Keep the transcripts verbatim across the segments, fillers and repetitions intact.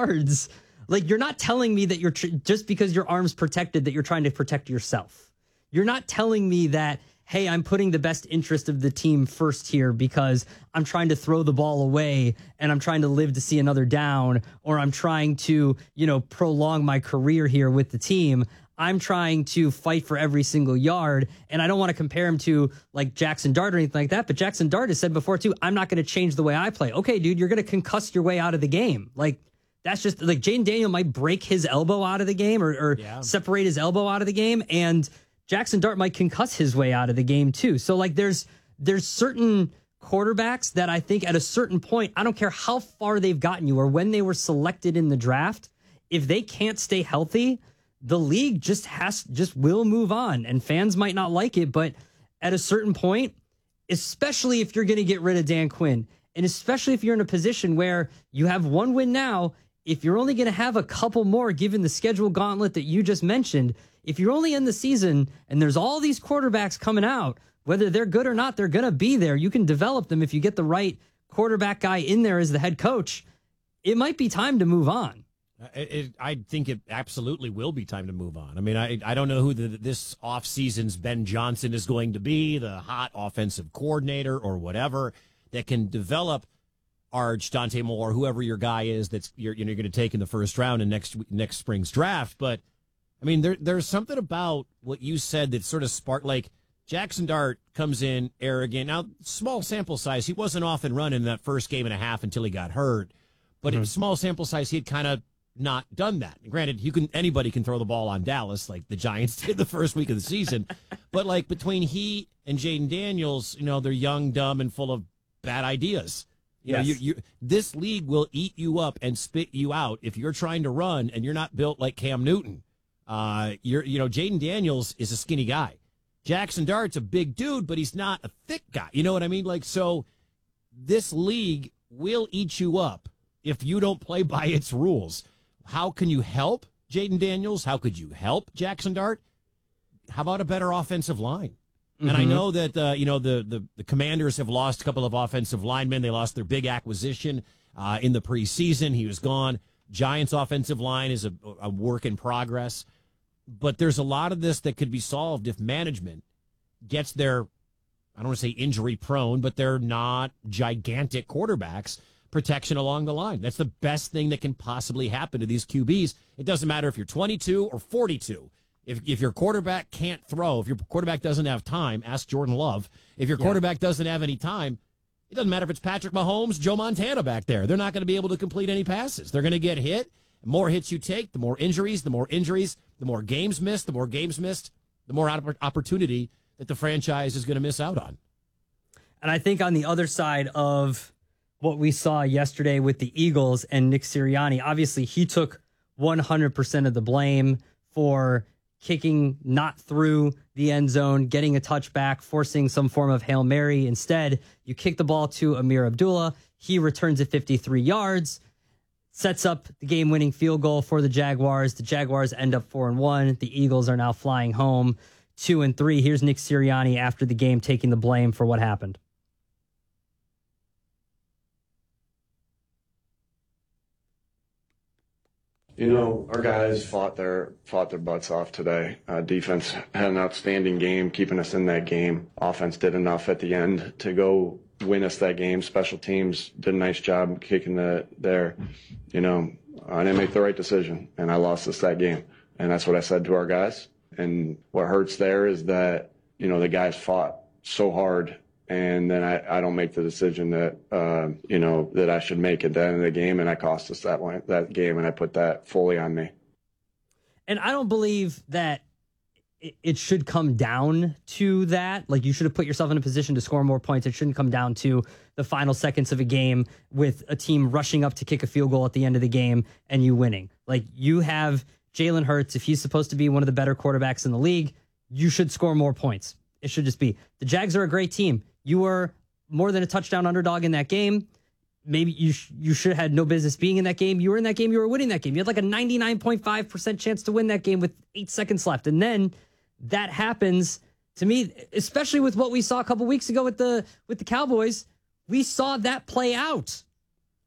yards. Like, you're not telling me that you're tr- just because your arm's protected that you're trying to protect yourself. You're not telling me that, hey, I'm putting the best interest of the team first here because I'm trying to throw the ball away and I'm trying to live to see another down, or I'm trying to, you know, prolong my career here with the team. I'm trying to fight for every single yard, and I don't want to compare him to like Jackson Dart or anything like that, but Jackson Dart has said before too, I'm not going to change the way I play. Okay, dude, you're going to concuss your way out of the game. Like, that's just like Jaden Daniel might break his elbow out of the game or, or yeah. separate his elbow out of the game, and Jackson Dart might concuss his way out of the game too. So like there's there's certain quarterbacks that I think at a certain point, I don't care how far they've gotten you or when they were selected in the draft, if they can't stay healthy, the league just has just will move on, and fans might not like it, but at a certain point, especially if you're going to get rid of Dan Quinn, and especially if you're in a position where you have one win now, if you're only going to have a couple more given the schedule gauntlet that you just mentioned, if you're only in the season and there's all these quarterbacks coming out, whether they're good or not, they're going to be there. You can develop them if you get the right quarterback guy in there as the head coach. It might be time to move on. It, it, I think it absolutely will be time to move on. I mean, I I don't know who the, this offseason's Ben Johnson is going to be, the hot offensive coordinator or whatever, that can develop Arch, Dante Moore, whoever your guy is that's you're, you know, you're going to take in the first round in next next spring's draft. But, I mean, there there's something about what you said that sort of sparked, like, Jackson Dart comes in arrogant. Now, small sample size. He wasn't off and running in that first game and a half until he got hurt. But mm-hmm. in small sample size, he had kind of not done that. Granted, you can anybody can throw the ball on Dallas like the Giants did the first week of the season. But, like, between he and Jaden Daniels, you know, they're young, dumb, and full of bad ideas. You yes. know, you, you, this league will eat you up and spit you out if you're trying to run and you're not built like Cam Newton. Uh, you're, you know, Jaden Daniels is a skinny guy. Jackson Dart's a big dude, but he's not a thick guy. You know what I mean? Like, so this league will eat you up if you don't play by its rules. How can you help Jaden Daniels? How could you help Jackson Dart? How about a better offensive line? Mm-hmm. And I know that, uh, you know, the, the, the Commanders have lost a couple of offensive linemen. They lost their big acquisition uh, in the preseason. He was gone. Giants' offensive line is a, a work in progress. But there's a lot of this that could be solved if management gets their, I don't want to say injury prone, but they're not gigantic quarterbacks, protection along the line. That's the best thing that can possibly happen to these Q Bs. It doesn't matter if you're twenty-two or forty-two. If if your quarterback can't throw, if your quarterback doesn't have time, ask Jordan Love. If your yeah. quarterback doesn't have any time, it doesn't matter if it's Patrick Mahomes, Joe Montana back there. They're not going to be able to complete any passes. They're going to get hit. The more hits you take, the more injuries, the more injuries, the more games missed, the more games missed, the more opportunity that the franchise is going to miss out on. And I think on the other side of what we saw yesterday with the Eagles and Nick Sirianni, obviously he took one hundred percent of the blame for kicking not through the end zone, getting a touchback, forcing some form of Hail Mary. Instead, you kick the ball to Amir Abdullah. He returns it fifty-three yards, sets up the game-winning field goal for the Jaguars. The Jaguars end up four and one. The Eagles are now flying home two and three. Here's Nick Sirianni after the game taking the blame for what happened. You know, our guys fought their fought their butts off today. Uh, defense had an outstanding game, keeping us in that game. Offense did enough at the end to go win us that game. Special teams did a nice job kicking the there. You know, I didn't make the right decision, and I lost us that game. And that's what I said to our guys. And what hurts there is that, you know, the guys fought so hard, and then I, I don't make the decision that, uh, you know, that I should make at the end of the game, and I cost us that one, that game, and I put that fully on me. And I don't believe that it, it should come down to that. Like, you should have put yourself in a position to score more points. It shouldn't come down to the final seconds of a game with a team rushing up to kick a field goal at the end of the game and you winning. Like, you have Jalen Hurts. If he's supposed to be one of the better quarterbacks in the league, you should score more points. It should just be, the Jags are a great team. You were more than a touchdown underdog in that game. Maybe you sh- you should have had no business being in that game. You were in that game. You were winning that game. You had like a ninety-nine point five percent chance to win that game with eight seconds left. And then that happens. To me, especially with what we saw a couple weeks ago with the with the Cowboys, we saw that play out.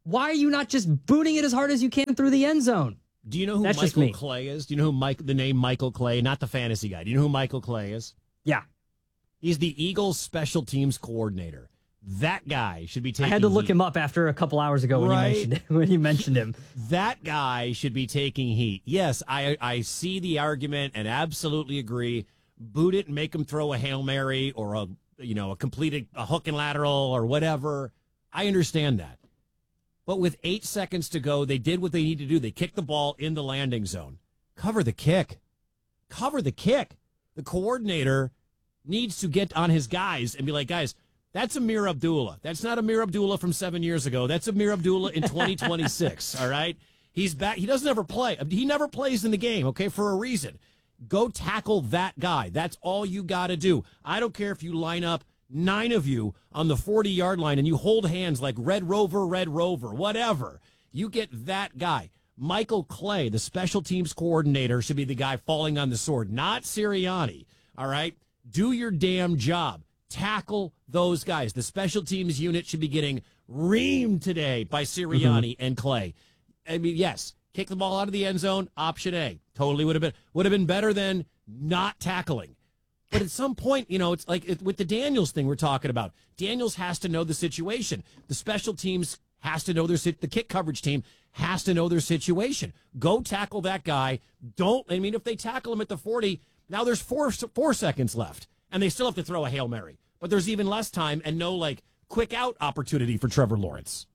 why are you not just booting it as hard as you can through the end zone? Do you know who That's just Michael me. Clay is? Do you know who Mike, the name Michael Clay, not the fantasy guy? Do you know who Michael Clay is? Yeah. He's the Eagles special teams coordinator. That guy should be taking I had to look heat. him up after a couple hours ago when Right. you mentioned it, when you mentioned him. That guy should be taking heat. Yes, I I see the argument and absolutely agree. Boot it and make him throw a Hail Mary or a you know a completed a hook and lateral or whatever. I understand that. But with eight seconds to go, they did what they need to do. They kicked the ball in the landing zone. Cover the kick. Cover the kick. The coordinator needs to get on his guys and be like, guys, that's Amir Abdullah. That's not Amir Abdullah from seven years ago. That's Amir Abdullah in twenty twenty-six, all right? He's back. He doesn't ever play. He never plays in the game, okay, for a reason. Go tackle that guy. That's all you got to do. I don't care if you line up nine of you on the forty-yard line and you hold hands like Red Rover, Red Rover, whatever. You get that guy. Michael Clay, the special teams coordinator, should be the guy falling on the sword, not Sirianni, all right? Do your damn job. Tackle those guys. The special teams unit should be getting reamed today by Sirianni mm-hmm. and Clay. I mean, yes, kick the ball out of the end zone, option A. Totally would have been would have been better than not tackling. But at some point, you know, it's like it, with the Daniels thing we're talking about. Daniels has to know the situation. The special teams has to know their the kick coverage team has to know their situation. Go tackle that guy. Don't. I mean, if they tackle him at the forty, now there's four four seconds left, and they still have to throw a Hail Mary. But there's even less time and no like quick out opportunity for Trevor Lawrence.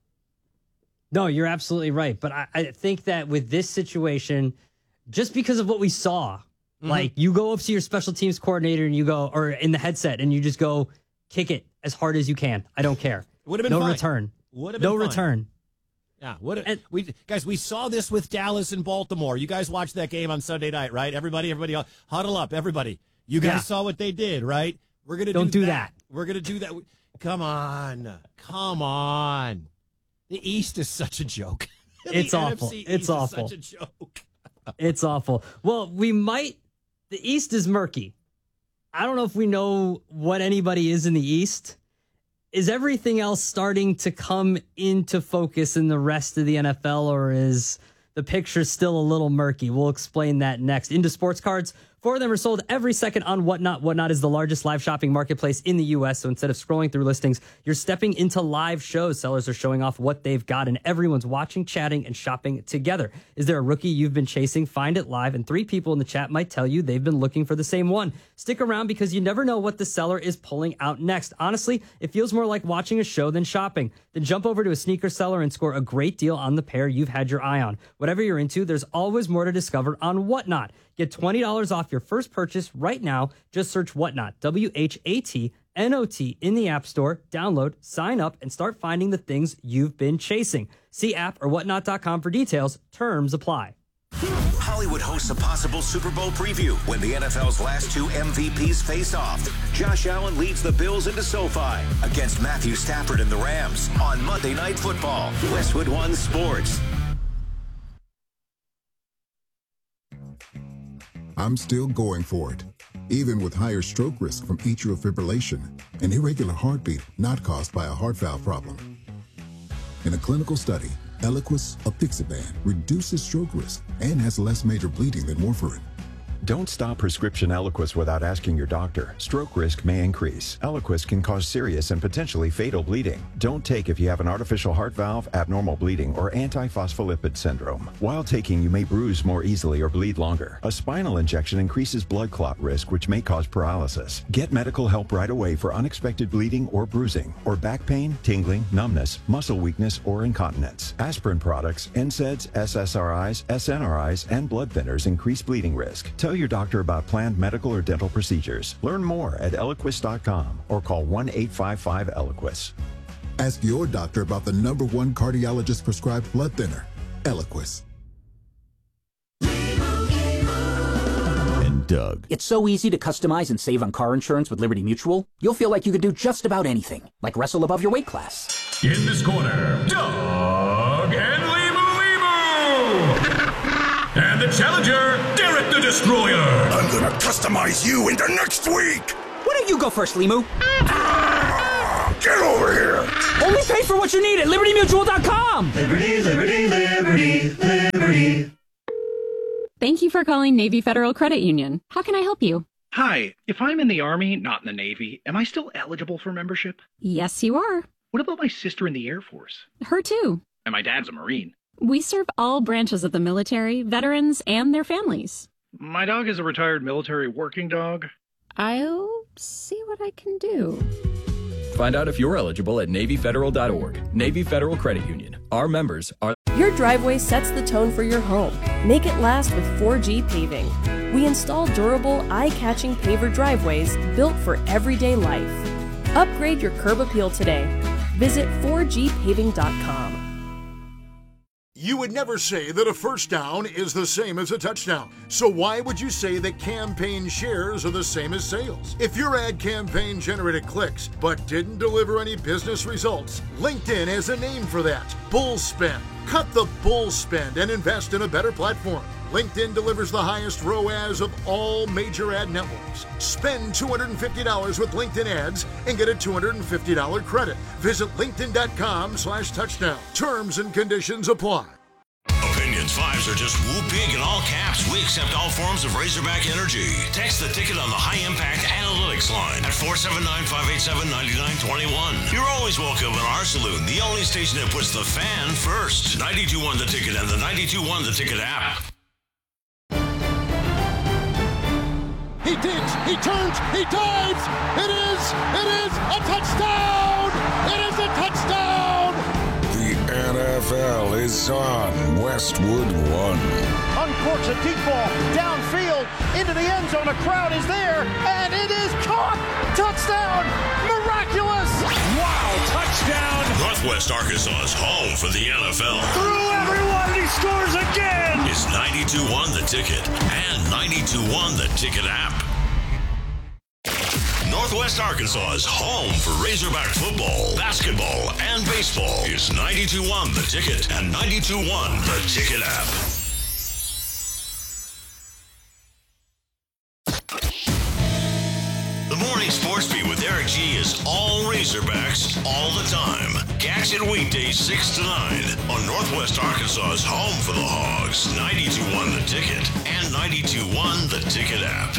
No, you're absolutely right. But I, I think that with this situation, just because of what we saw, mm-hmm. like you go up to your special teams coordinator and you go, or in the headset, and you just go, kick it as hard as you can. I don't care. Would have been no fine. return. Would have been no fine. return. Yeah, what and, we guys, we saw this with Dallas and Baltimore. You guys watched that game on Sunday night, right? Everybody, everybody, huddle up, everybody. You guys yeah. saw what they did, right? We're gonna don't do, do that. that. We're gonna do that. Come on, come on. The East is such a joke. It's awful. N F C it's East awful. Is such a joke. It's awful. Well, we might. The East is murky. I don't know if we know what anybody is in the East. Is everything else starting to come into focus in the rest of the N F L, or is the picture still a little murky? We'll explain that next. Into sports cards. Four of them are sold every second on Whatnot. Whatnot is the largest live shopping marketplace in the U S. So instead of scrolling through listings, you're stepping into live shows. Sellers are showing off what they've got, and everyone's watching, chatting, and shopping together. Is there a rookie you've been chasing? Find it live, and three people in the chat might tell you they've been looking for the same one. Stick around because you never know what the seller is pulling out next. Honestly, it feels more like watching a show than shopping. Then jump over to a sneaker seller and score a great deal on the pair you've had your eye on. Whatever you're into, there's always more to discover on Whatnot. Get twenty dollars off your first purchase right now. Just search Whatnot, W H A T N O T, in the App Store. Download, sign up, and start finding the things you've been chasing. See app or whatnot dot com for details. Terms apply. Hollywood hosts a possible Super Bowl preview when the N F L's last two M V Ps face off. Josh Allen leads the Bills into SoFi against Matthew Stafford and the Rams on Monday Night Football. Westwood One Sports. I'm still going for it, even with higher stroke risk from atrial fibrillation, an irregular heartbeat not caused by a heart valve problem. In a clinical study, Eliquis apixaban reduces stroke risk and has less major bleeding than warfarin. Don't stop prescription Eliquis without asking your doctor. Stroke risk may increase. Eliquis can cause serious and potentially fatal bleeding. Don't take if you have an artificial heart valve, abnormal bleeding, or antiphospholipid syndrome. While taking, you may bruise more easily or bleed longer. A spinal injection increases blood clot risk, which may cause paralysis. Get medical help right away for unexpected bleeding or bruising, or back pain, tingling, numbness, muscle weakness, or incontinence. Aspirin products, N SAIDs, S S R Is, S N R Is, and blood thinners increase bleeding risk. Tell your doctor about planned medical or dental procedures. Learn more at Eliquis dot com or call one eight five five Eliquis. Ask your doctor about the number one cardiologist prescribed blood thinner, Eliquis. And Doug. It's so easy to customize and save on car insurance with Liberty Mutual. You'll feel like you could do just about anything, like wrestle above your weight class. In this corner, Doug and Limu Limu! And the challenger, Derek the Destroyer. I'm gonna customize you into next week. Why don't you go first, Limu? Get over here! Only pay for what you need at Liberty Mutual dot com! Liberty, Liberty, Liberty, Liberty. Thank you for calling Navy Federal Credit Union. How can I help you? Hi, if I'm in the Army, not in the Navy, am I still eligible for membership? Yes, you are. What about my sister in the Air Force? Her too. And my dad's a Marine. We serve all branches of the military, veterans, and their families. My dog is a retired military working dog. I'll see what I can do. Find out if you're eligible at Navy Federal dot org. Navy Federal Credit Union. Our members are... Your driveway sets the tone for your home. Make it last with four G Paving. We install durable, eye-catching paver driveways built for everyday life. Upgrade your curb appeal today. Visit four G paving dot com. You would never say that a first down is the same as a touchdown. So why would you say that campaign shares are the same as sales? If your ad campaign generated clicks but didn't deliver any business results, LinkedIn has a name for that: bull spend. Cut the bull spend and invest in a better platform. LinkedIn delivers the highest R O A S of all major ad networks. Spend two hundred fifty dollars with LinkedIn ads and get a two hundred fifty dollars credit. Visit linkedin.com slash touchdown. Terms and conditions apply. Opinions fives are just woo big in all caps. We accept all forms of Razorback energy. Text the ticket on the high impact analytics line at four seven nine, five eight seven, nine nine two one. You're always welcome in our saloon, the only station that puts the fan first. ninety-two point one The Ticket and the ninety-two point one The Ticket app. He digs, he turns, he dives. It is, it is a touchdown. It is a touchdown. The N F L is on Westwood One. Uncorks a deep ball downfield into the end zone. A crowd is there, and it is caught. Touchdown! Miraculous! Wow! Touchdown! Northwest Arkansas's home for the N F L. Through everyone, and he scores again. It's ninety-two point one The Ticket and ninety-two point one The Ticket app. Northwest Arkansas's home for Razorback football, basketball, and baseball is ninety-two point one The Ticket and ninety-two point one The Ticket app. The Morning Sports Beat with Eric G is all Razorbacks all the time. Catch it weekdays six to nine on Northwest Arkansas's home for the Hogs, ninety-two point one The Ticket and ninety-two point one The Ticket app.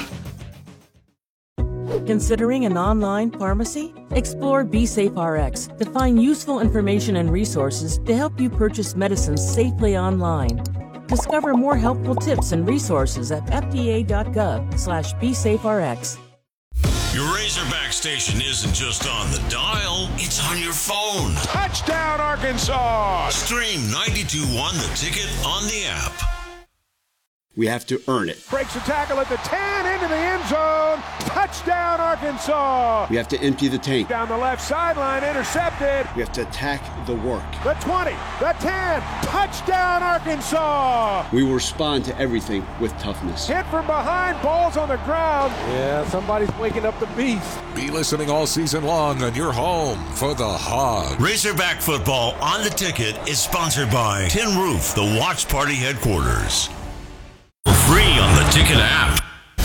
Considering an online pharmacy? Explore BeSafeRx to find useful information and resources to help you purchase medicines safely online. Discover more helpful tips and resources at fda.gov slash BeSafeRx. Your Razorback station isn't just on the dial, it's on your phone. Touchdown, Arkansas! Stream ninety-two point one The Ticket on the app. We have to earn it. Breaks a tackle at the ten, into the end zone. Touchdown, Arkansas! We have to empty the tank. Down the left sideline, intercepted. We have to attack the work. The twenty, the ten, touchdown, Arkansas! We will respond to everything with toughness. Hit from behind, balls on the ground. Yeah, somebody's waking up the beast. Be listening all season long on your home for the Hogs. Razorback football on The Ticket is sponsored by Tin Roof, the Watch Party headquarters. Free on the Ticket app.